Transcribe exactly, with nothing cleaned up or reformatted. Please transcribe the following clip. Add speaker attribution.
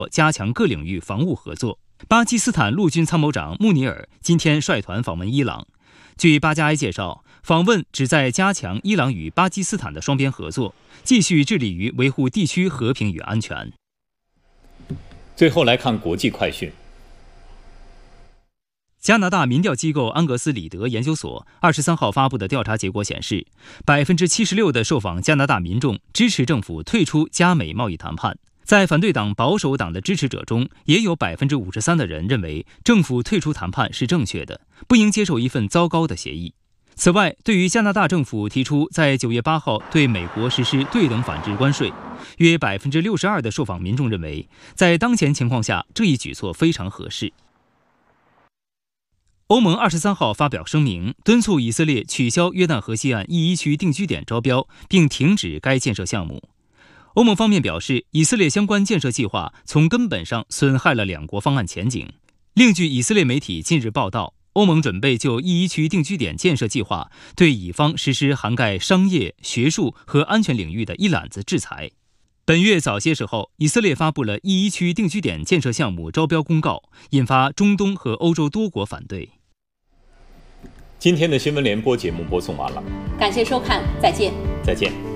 Speaker 1: 加强各领域防务合作。巴基斯坦陆军参谋长穆尼尔今天率团访问伊朗。据巴加埃介绍，访问旨在加强伊朗与巴基斯坦的双边合作，继续致力于维护地区和平与安全。
Speaker 2: 最后来看国际快讯。
Speaker 1: 加拿大民调机构安格斯里德研究所二十三号发布的调查结果显示，百分之七十六的受访加拿大民众支持政府退出加美贸易谈判。在反对党保守党的支持者中，也有百分之五十三的人认为政府退出谈判是正确的，不应接受一份糟糕的协议。此外，对于加拿大政府提出在九月八号对美国实施对等反制关税，约百分之六十二的受访民众认为，在当前情况下，这一举措非常合适。欧盟二十三号发表声明，敦促以色列取消约旦河西岸 E 一 区定居点招标，并停止该建设项目。欧盟方面表示，以色列相关建设计划从根本上损害了两国方案前景。另据以色列媒体近日报道，欧盟准备就 E 一 区定居点建设计划对乙方实施涵盖商业、学术和安全领域的一揽子制裁。本月早些时候，以色列发布了 E 一 区定居点建设项目招标公告，引发中东和欧洲多国反对。
Speaker 2: 今天的新闻联播节目播送完了，
Speaker 3: 感谢收看，再见。
Speaker 2: 再见。